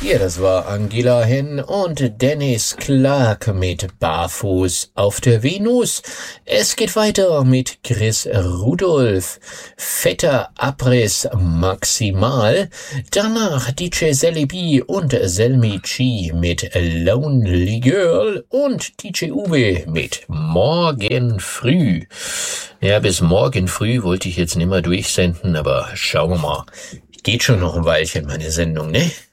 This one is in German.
Ja, das war Angela Henn und Dennis Clark mit Barfuß auf der Venus. Es geht weiter mit Chris Rudolph, Fetter Abriss maximal. Danach DJ Selly B und Selmi G mit Lonely Girl und DJ Uwe mit Morgen früh. Ja, bis morgen früh wollte ich jetzt nicht mehr durchsenden, aber schauen wir mal. Geht schon noch ein Weilchen, meine Sendung, ne?